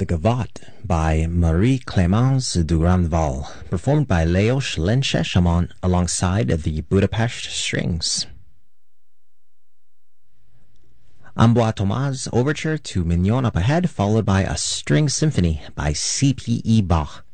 The Gavotte by Marie-Clémence Durand-Val, performed by Leos Lencheshamon alongside the Budapest Strings. Ambroise Thomas' overture to Mignon Up Ahead, followed by a string symphony by C.P.E. Bach.